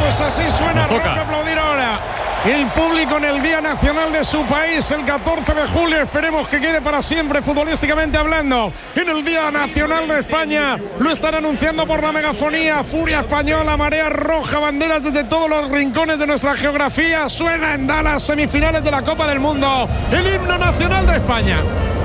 Pues así suena. Habrá que aplaudir ahora el público en el Día Nacional de su país, el 14 de julio. Esperemos que quede para siempre, futbolísticamente hablando, en el Día Nacional de España. Lo están anunciando por la megafonía. Furia española, marea roja, banderas desde todos los rincones de nuestra geografía. Suena en Dallas, semifinales de la Copa del Mundo, el himno nacional de España.